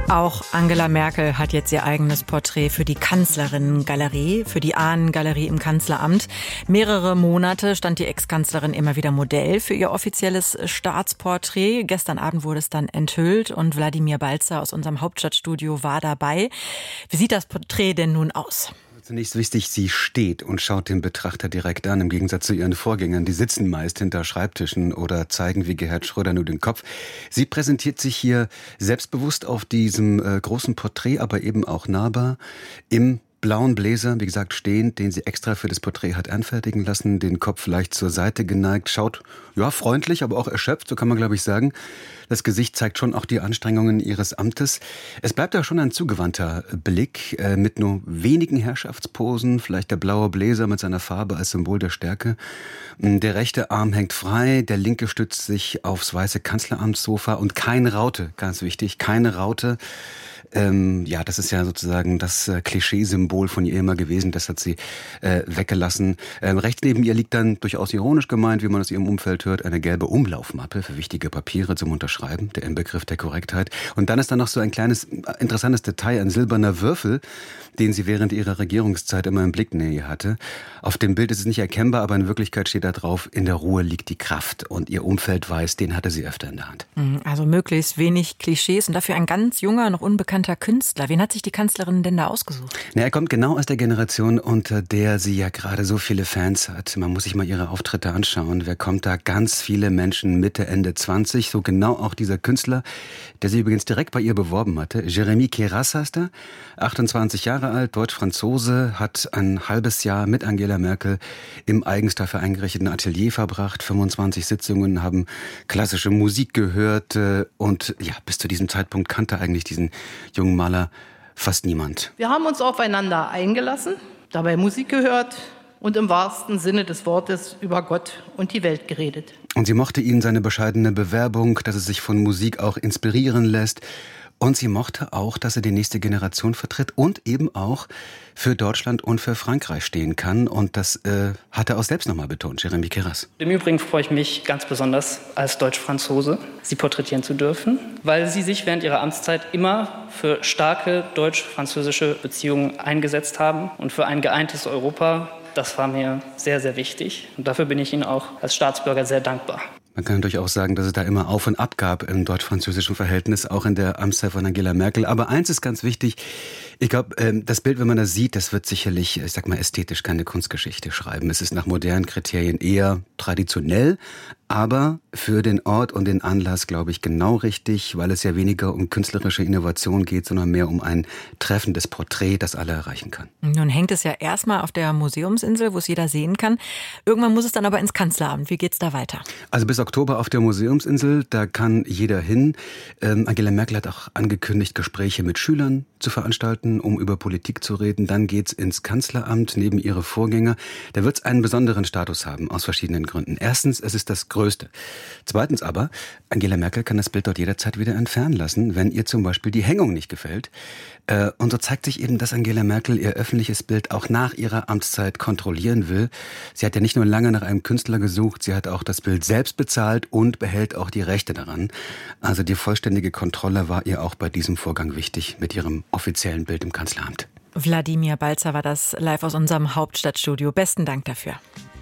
Auch Angela Merkel hat jetzt ihr eigenes Porträt für die Kanzlerinnengalerie, für die Ahnengalerie im Kanzleramt. Mehrere Monate stand die Ex-Kanzlerin immer wieder Modell für ihr offizielles Staatsporträt. Gestern Abend wurde es dann enthüllt und Wladimir Balzer aus unserem Hauptstadtstudio war dabei. Wie sieht das Porträt denn nun aus? Zunächst wichtig, sie steht und schaut den Betrachter direkt an, im Gegensatz zu ihren Vorgängern. Die sitzen meist hinter Schreibtischen oder zeigen wie Gerhard Schröder nur den Kopf. Sie präsentiert sich hier selbstbewusst auf diesem großen Porträt, aber eben auch nahbar im blauen Bläser, wie gesagt, stehend, den sie extra für das Porträt hat anfertigen lassen, den Kopf leicht zur Seite geneigt, schaut, ja, freundlich, aber auch erschöpft, so kann man, glaube ich, sagen. Das Gesicht zeigt schon auch die Anstrengungen ihres Amtes. Es bleibt ja schon ein zugewandter Blick, mit nur wenigen Herrschaftsposen, vielleicht der blaue Bläser mit seiner Farbe als Symbol der Stärke. Der rechte Arm hängt frei, der linke stützt sich aufs weiße Kanzleramtssofa und keine Raute, ganz wichtig, keine Raute. Ja, das ist ja sozusagen das Klischeesymbol von ihr immer gewesen. Das hat sie weggelassen. Rechts neben ihr liegt dann durchaus ironisch gemeint, wie man aus ihrem Umfeld hört, eine gelbe Umlaufmappe für wichtige Papiere zum Unterschreiben, der Inbegriff der Korrektheit. Und dann ist da noch so ein kleines, interessantes Detail, ein silberner Würfel, den sie während ihrer Regierungszeit immer im Blicknähe hatte. Auf dem Bild ist es nicht erkennbar, aber in Wirklichkeit steht da drauf, in der Ruhe liegt die Kraft. Und ihr Umfeld weiß, den hatte sie öfter in der Hand. Also möglichst wenig Klischees und dafür ein ganz junger, noch unbekannter Künstler. Wen hat sich die Kanzlerin denn da ausgesucht? Er kommt genau aus der Generation, unter der sie ja gerade so viele Fans hat. Man muss sich mal ihre Auftritte anschauen. Wer kommt da? Ganz viele Menschen Mitte, Ende 20. So genau auch dieser Künstler, der sie übrigens direkt bei ihr beworben hatte. Jérémy Queyras heißt er, 28 Jahre alt, Deutsch-Franzose, hat ein halbes Jahr mit Angela Merkel im eigens dafür eingerichteten Atelier verbracht. 25 Sitzungen, haben klassische Musik gehört und ja, bis zu diesem Zeitpunkt kannte eigentlich diesen jungen Maler fast niemand. Wir haben uns aufeinander eingelassen, dabei Musik gehört und im wahrsten Sinne des Wortes über Gott und die Welt geredet. Und sie mochte ihn, seine bescheidene Bewerbung, dass es sich von Musik auch inspirieren lässt. Und sie mochte auch, dass er die nächste Generation vertritt und eben auch für Deutschland und für Frankreich stehen kann. Und das hat er auch selbst nochmal betont, Jérémy Queyras. Im Übrigen freue ich mich ganz besonders, als Deutsch-Franzose Sie porträtieren zu dürfen, weil Sie sich während Ihrer Amtszeit immer für starke deutsch-französische Beziehungen eingesetzt haben und für ein geeintes Europa. Das war mir sehr, sehr wichtig. Und dafür bin ich Ihnen auch als Staatsbürger sehr dankbar. Man kann durchaus sagen, dass es da immer Auf und Ab gab im deutsch-französischen Verhältnis, auch in der Amtszeit von Angela Merkel. Aber eins ist ganz wichtig, ich glaube, das Bild, wenn man das sieht, das wird sicherlich, ich sag mal, ästhetisch keine Kunstgeschichte schreiben. Es ist nach modernen Kriterien eher traditionell, aber für den Ort und den Anlass, glaube ich, genau richtig, weil es ja weniger um künstlerische Innovation geht, sondern mehr um ein treffendes Porträt, das alle erreichen kann. Nun hängt es ja erstmal auf der Museumsinsel, wo es jeder sehen kann. Irgendwann muss es dann aber ins Kanzleramt. Wie geht's da weiter? Also bis Oktober auf der Museumsinsel, da kann jeder hin. Angela Merkel hat auch angekündigt, Gespräche mit Schülern zu veranstalten, um über Politik zu reden. Dann geht's ins Kanzleramt neben ihre Vorgänger. Da wird's einen besonderen Status haben, aus verschiedenen Gründen. Erstens, es ist das Größte. Zweitens aber, Angela Merkel kann das Bild dort jederzeit wieder entfernen lassen, wenn ihr zum Beispiel die Hängung nicht gefällt. Und so zeigt sich eben, dass Angela Merkel ihr öffentliches Bild auch nach ihrer Amtszeit kontrollieren will. Sie hat ja nicht nur lange nach einem Künstler gesucht, sie hat auch das Bild selbst bezahlt und behält auch die Rechte daran. Also die vollständige Kontrolle war ihr auch bei diesem Vorgang wichtig mit ihrem offiziellen Bild im Kanzleramt. Wladimir Balzer war das live aus unserem Hauptstadtstudio. Besten Dank dafür.